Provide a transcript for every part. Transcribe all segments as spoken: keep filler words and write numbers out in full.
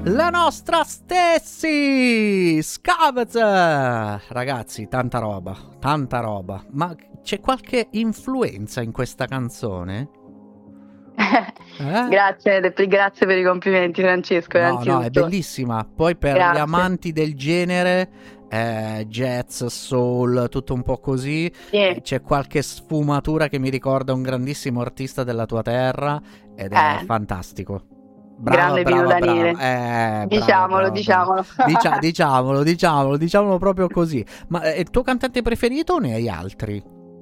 La nostra Stessi Scavez. Ragazzi, tanta roba, tanta roba. Ma c'è qualche influenza in questa canzone? Eh? Grazie, grazie per i complimenti, Francesco. No, no, è bellissima. Poi per grazie. Gli amanti del genere, eh, jazz, soul, tutto un po' così, sì. C'è qualche sfumatura che mi ricorda un grandissimo artista della tua terra ed è eh. fantastico. Brava, Grande brava, Pino Daniele. brava. Eh, diciamolo, brava, diciamolo. brava. Dicia- diciamolo, diciamolo, diciamolo proprio così. Ma è il tuo cantante preferito o ne hai altri?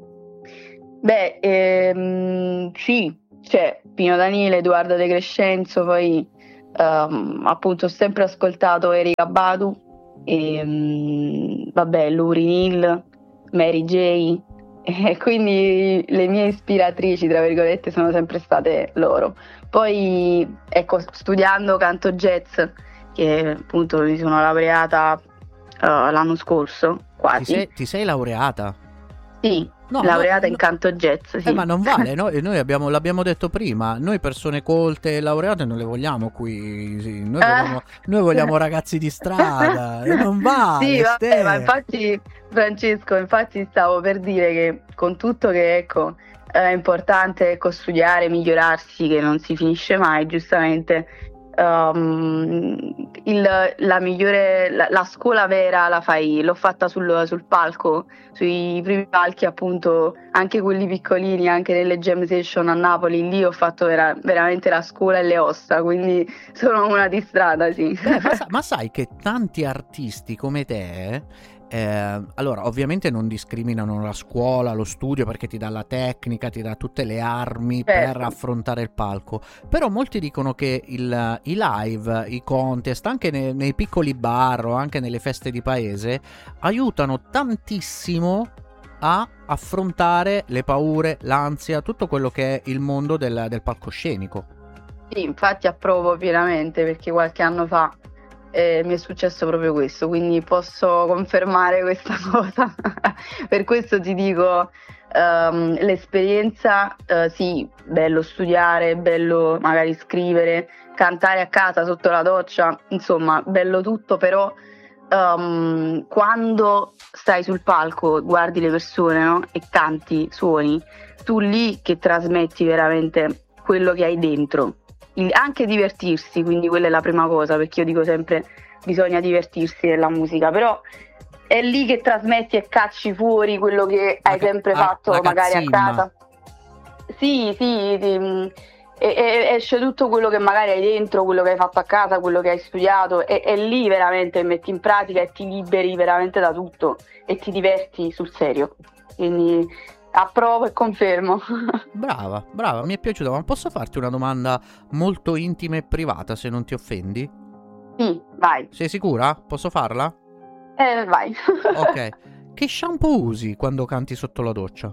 Beh, ehm, sì, c'è Pino Daniele, Edoardo De Crescenzo, poi um, appunto ho sempre ascoltato Erykah Badu, e, um, vabbè, Lauryn Hill, Mary J, e quindi le mie ispiratrici, tra virgolette, sono sempre state loro. Poi, ecco, studiando canto jazz, che appunto mi sono laureata uh, l'anno scorso, quasi. Ti sei, ti sei laureata? Sì, no, laureata no, in canto jazz, sì. Eh, ma non vale, no? Noi abbiamo, l'abbiamo detto prima, noi persone colte e laureate non le vogliamo qui, sì. noi, vogliamo, noi vogliamo ragazzi di strada, e non vale. Sì, vabbè, ma infatti, Francesco, infatti stavo per dire che con tutto che, ecco, è importante, ecco, studiare, migliorarsi, che non si finisce mai, giustamente. Um, il, la migliore la, la scuola vera la fai, l'ho fatta sul, sul palco, sui primi palchi, appunto, anche quelli piccolini, anche nelle jam session a Napoli. Lì ho fatto vera, veramente la scuola e le ossa, quindi sono una di strada, sì. Beh, ma, sa, ma sai che tanti artisti come te Eh, allora, ovviamente non discriminano la scuola, lo studio, perché ti dà la tecnica, ti dà tutte le armi certo. per affrontare il palco. Però molti dicono che il, i live, i contest, anche nei, nei piccoli bar o anche nelle feste di paese, aiutano tantissimo a affrontare le paure, l'ansia, tutto quello che è il mondo del, del palcoscenico. Sì, infatti approvo pienamente, perché qualche anno fa Eh, mi è successo proprio questo, quindi posso confermare questa cosa. Per questo ti dico, um, l'esperienza, uh, sì, bello studiare, bello magari scrivere, cantare a casa sotto la doccia, insomma, bello tutto, però um, quando stai sul palco, guardi le persone, no? E canti, suoni, tu lì che trasmetti veramente quello che hai dentro. Anche divertirsi, quindi quella è la prima cosa, perché io dico sempre bisogna divertirsi nella musica, però è lì che trasmetti e cacci fuori quello che hai sempre a, fatto a magari a cazzimma. casa. Sì, sì, sì, e, e, esce tutto quello che magari hai dentro, quello che hai fatto a casa, quello che hai studiato, e, e lì veramente metti in pratica e ti liberi veramente da tutto e ti diverti sul serio, quindi approvo e confermo. Brava, brava, mi è piaciuta. Ma posso farti una domanda molto intima e privata, se non ti offendi? Sì, vai. Sei sicura? Posso farla? Eh, vai. Ok. Che shampoo usi quando canti sotto la doccia?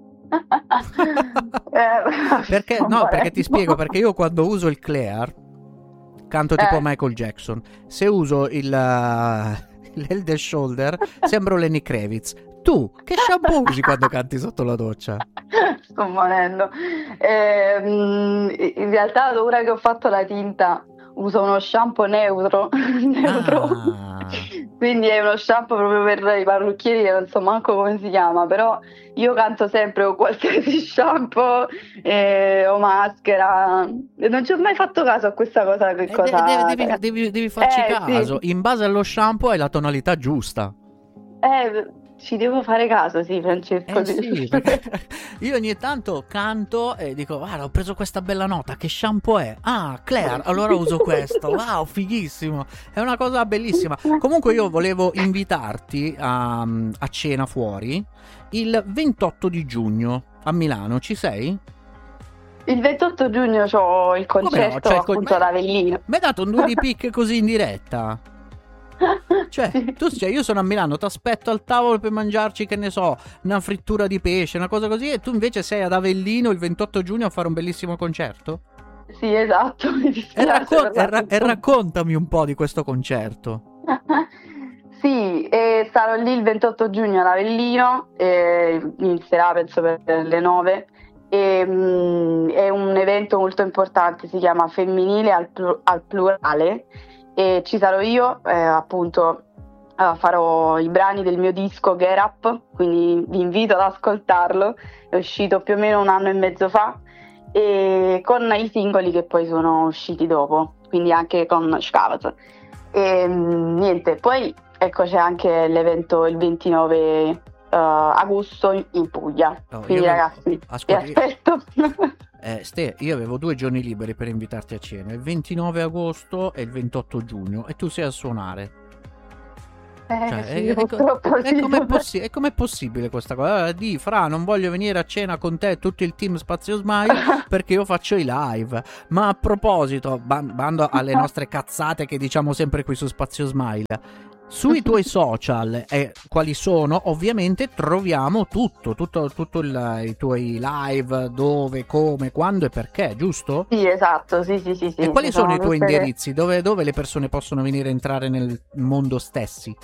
Perché, no, perché ti spiego, perché io quando uso il Clear canto tipo eh. Michael Jackson. Se uso il uh, l'Head and Shoulder sembro Lenny Kravitz. Tu che shampoo usi quando canti sotto la doccia? Sto morendo. Eh, in realtà ora che ho fatto la tinta uso uno shampoo neutro, neutro. Ah. Quindi è uno shampoo proprio per i parrucchieri che non so manco come si chiama, però io canto sempre con qualsiasi shampoo eh, o maschera. Non ci ho mai fatto caso a questa cosa. Che Eh, cosa... devi, devi, devi, devi farci eh, caso. sì. In base allo shampoo hai la tonalità giusta. Eh, ci devo fare caso, sì, Francesco. Eh sì, perché io ogni tanto canto e dico, guarda, ho preso questa bella nota, che shampoo è? Ah, Claire, allora uso questo. Wow, fighissimo. È una cosa bellissima. Comunque io volevo invitarti a, a cena fuori il ventotto di giugno a Milano. Ci sei? Il ventotto giugno ho il concerto, no? appunto ad Avellino. Mi hai dato un due di pick così in diretta? Cioè, sì. tu, cioè, io sono a Milano, ti aspetto al tavolo per mangiarci, che ne so, una frittura di pesce, una cosa così, e tu invece sei ad Avellino il ventotto giugno a fare un bellissimo concerto? Sì, esatto. Mi e, raccon- e, ra- e raccontami un po' di questo concerto. Sì, e sarò lì il ventotto giugno ad Avellino, e inizierà penso per le nove. E, mh, è un evento molto importante, si chiama Femminile al, pl- al plurale. e ci sarò io, eh, appunto uh, farò i brani del mio disco Get Up, quindi vi invito ad ascoltarlo, è uscito più o meno un anno e mezzo fa, e con i singoli che poi sono usciti dopo, quindi anche con Shkavat. E niente, poi ecco c'è anche l'evento il ventinove uh, agosto in, in Puglia, No, quindi io- ragazzi ascolta, vi io- aspetto. Eh, Ste, io avevo due giorni liberi per invitarti a cena, il ventinove agosto e il ventotto giugno, e tu sei a suonare. Eh, Cioè, sì, è, è co- purtroppo è sì. com'è, possi- è com'è possibile questa cosa? Allora, di Fra, non voglio venire a cena con te e tutto il team Spazio Smile perché io faccio i live. Ma a proposito, ban- bando alle nostre cazzate che diciamo sempre qui su Spazio Smile, sui tuoi social, eh, quali sono? Ovviamente troviamo tutto, tutto, tutto il- i tuoi live, dove, come, quando e perché, giusto? Sì, esatto, sì, sì, sì, sì. E quali ci sono i tuoi tutte le- indirizzi? Dove, dove le persone possono venire a entrare nel mondo stessi?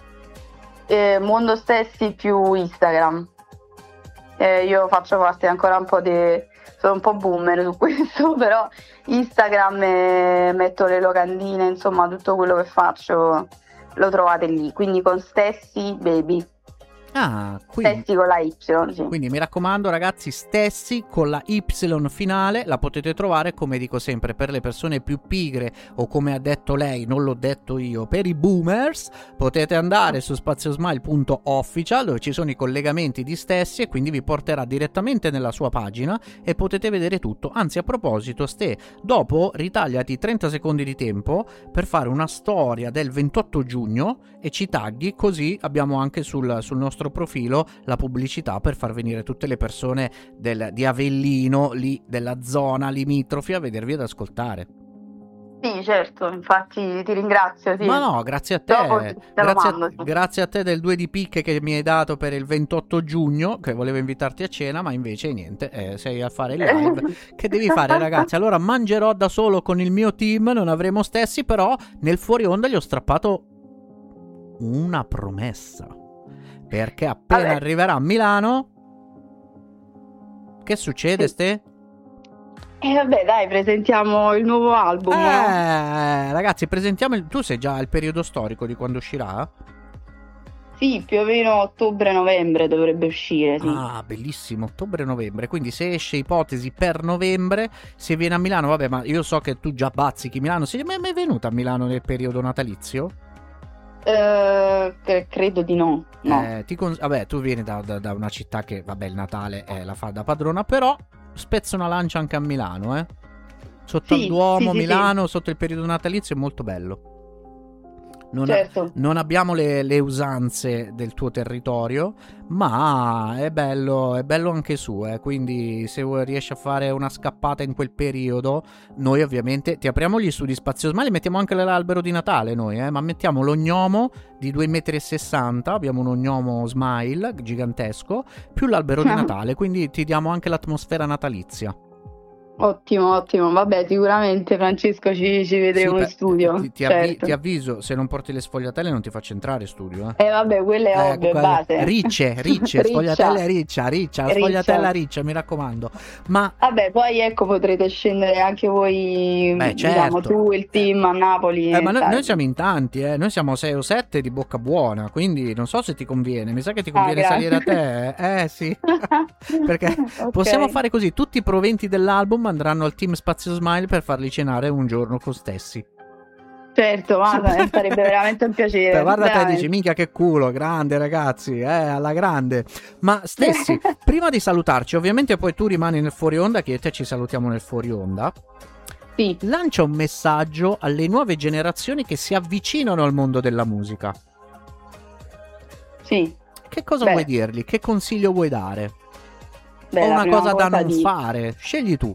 eh, Mondo Stessi più Instagram. Eh, io faccio parte ancora un po' di... sono un po' boomer su questo, però Instagram eh, metto le locandine, insomma tutto quello che faccio lo trovate lì, quindi con Stessi Baby, Ah, quindi, Stessi con la Y, sì. quindi mi raccomando ragazzi, Stessi con la Y finale la potete trovare, come dico sempre, per le persone più pigre, o come ha detto lei, non l'ho detto io, per i boomers potete andare su spaziosmile punto official dove ci sono i collegamenti di Stessi, e quindi vi porterà direttamente nella sua pagina e potete vedere tutto. Anzi, a proposito, Ste, dopo ritagliati trenta secondi di tempo per fare una storia del ventotto giugno e ci tagghi, così abbiamo anche sul, sul nostro profilo la pubblicità per far venire tutte le persone del, di Avellino, lì della zona limitrofi, a vedervi ad ascoltare. Sì, certo, infatti ti ringrazio, sì. Ma no, grazie a Dopo te, te lo grazie a, mando, sì. grazie a te del due di picche che mi hai dato per il ventotto giugno, che volevo invitarti a cena, ma invece niente, eh, sei a fare il live. Che devi fare, ragazzi? Allora mangerò da solo con il mio team, non avremo Stessi, però nel fuori onda gli ho strappato una promessa, perché appena Vabbè. arriverà a Milano, che succede, Sì. Ste? E vabbè, dai, presentiamo il nuovo album. no? Eh, ragazzi, presentiamo il... Tu sai già il periodo storico di quando uscirà? Sì, più o meno ottobre-novembre dovrebbe uscire, sì. Ah, bellissimo, ottobre-novembre, quindi se esce ipotesi per novembre, se viene a Milano, vabbè, ma io so che tu già bazzichi Milano, sei mai mai venuta a Milano nel periodo natalizio? Eh, cre- credo di no, no. Eh, ti cons- vabbè, tu vieni da, da- da una città che, vabbè, il Natale eh, la fa da padrona, però spezzo una lancia anche a Milano, eh. Sotto Sì, al Duomo, sì, sì, Milano, sotto il periodo natalizio è molto bello. Non, ha- certo. non abbiamo le, le usanze del tuo territorio, ma è bello, è bello anche su, eh. Quindi se vuoi- riesci a fare una scappata in quel periodo, noi ovviamente ti apriamo gli studi Spazio Smile, mettiamo anche l'albero di Natale noi, eh, ma mettiamo l'ognomo di due virgola sessanta metri, abbiamo un ognomo Smile gigantesco, più l'albero di Natale, quindi ti diamo anche l'atmosfera natalizia. Ottimo, ottimo. Vabbè, sicuramente Francesco ci, ci vedremo Sì, in beh, studio. ti, ti avvi- certo. ti avviso, se non porti le sfogliatelle non ti faccio entrare in studio, eh. E vabbè, quello è Eh, ovvio, è quelle- base. Ricce, ricce, Riccia. sfogliatelle riccia, riccia, la Riccia. sfogliatella riccia, mi raccomando. Ma Vabbè, poi ecco, potrete scendere anche voi, Beh, diciamo, certo. tu, il team a Napoli. eh, ma noi, sai. noi siamo in tanti, eh. Noi siamo sei o sette di bocca buona, quindi non so se ti conviene. Mi sa che ti Ah, conviene grazie. salire a te. Eh sì. Perché Ok. possiamo fare così: tutti i proventi dell'album andranno al team Spazio Smile per farli cenare un giorno con Stessi. Certo, ma sarebbe veramente un piacere. Beh, guarda te, veramente. dici, minchia che culo, grande ragazzi, eh, alla grande. Ma Stessi, prima di salutarci, ovviamente poi tu rimani nel fuori onda, che io e te ci salutiamo nel fuori onda. Sì. Lancia un messaggio alle nuove generazioni che si avvicinano al mondo della musica. Sì. Che cosa Beh. vuoi dirgli? Che consiglio vuoi dare? Beh, O la una prima cosa da non di- fare? Scegli tu.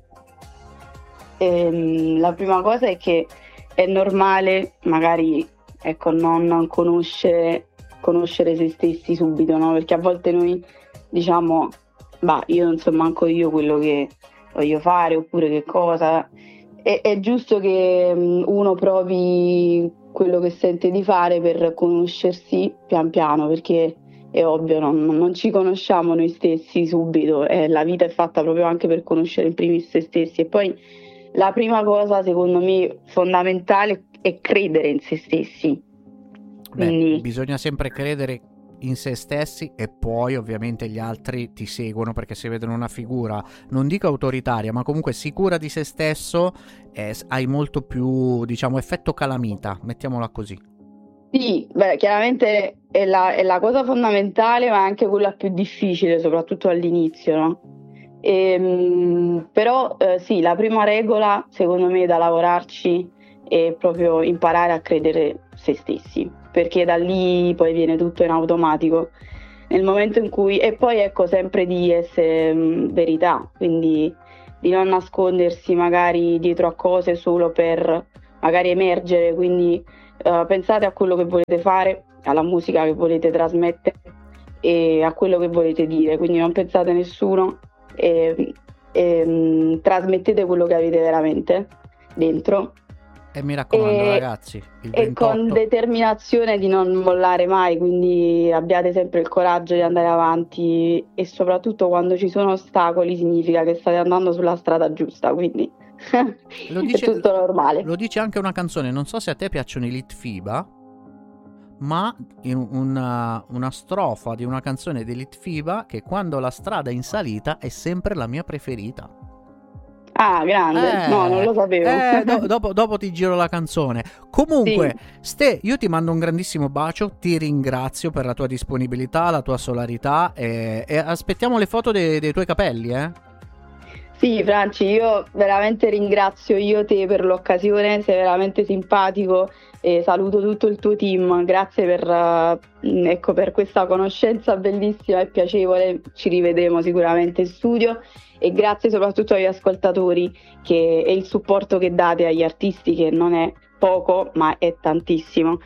Ehm, la prima cosa è che è normale magari ecco non conoscere, conoscere se stessi subito, no? Perché a volte noi diciamo bah, io non so manco io quello che voglio fare oppure che cosa. È, è giusto che mm, uno provi quello che sente di fare per conoscersi pian piano, perché è ovvio, non, non ci conosciamo noi stessi subito, eh, la vita è fatta proprio anche per conoscere in primis se stessi. E poi la prima cosa, secondo me, fondamentale e credere in se stessi. Quindi... Beh, bisogna sempre credere in se stessi e poi ovviamente gli altri ti seguono, perché se vedono una figura, non dico autoritaria, ma comunque sicura di se stesso, eh, hai molto più, diciamo, effetto calamita, mettiamola così. Sì, beh, chiaramente è la, è la cosa fondamentale, ma è anche quella più difficile, soprattutto all'inizio, no? Ehm, però eh, sì, la prima regola, secondo me, da lavorarci è proprio imparare a credere se stessi, perché da lì poi viene tutto in automatico. Nel momento in cui, e poi ecco, sempre di essere mh, verità, quindi di non nascondersi magari dietro a cose solo per magari emergere, quindi uh, pensate a quello che volete fare, alla musica che volete trasmettere e a quello che volete dire, quindi non pensate a nessuno e, e mh, trasmettete quello che avete veramente dentro. E mi raccomando, e, ragazzi, il e con determinazione di non mollare mai, quindi abbiate sempre il coraggio di andare avanti e soprattutto quando ci sono ostacoli significa che state andando sulla strada giusta, quindi lo dice, è tutto normale. Lo dice anche una canzone, non so se a te piacciono i Litfiba, ma in una, una strofa di una canzone dei Litfiba che quando la strada è in salita è sempre la mia preferita. Ah, grande, eh, no, non lo sapevo. Eh, do, dopo, dopo ti giro la canzone. Comunque, sì. Ste, io ti mando un grandissimo bacio, ti ringrazio per la tua disponibilità, la tua solarità e, e aspettiamo le foto dei, dei tuoi capelli, eh? Sì, Franci, io veramente ringrazio io te per l'occasione, sei veramente simpatico e saluto tutto il tuo team, grazie per, uh, ecco, per questa conoscenza bellissima e piacevole, ci rivedremo sicuramente in studio e grazie soprattutto agli ascoltatori che, e il supporto che date agli artisti, che non è poco ma è tantissimo.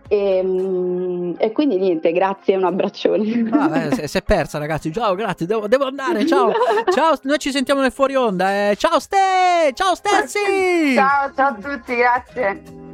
E, e quindi niente, grazie e un abbraccione. Ah, eh, si è persa, ragazzi. Ciao, grazie, devo, devo andare. Ciao, ciao, noi ci sentiamo nel fuori onda. Eh. Ciao Ste, ciao Stessi. Ciao, ciao a tutti, grazie.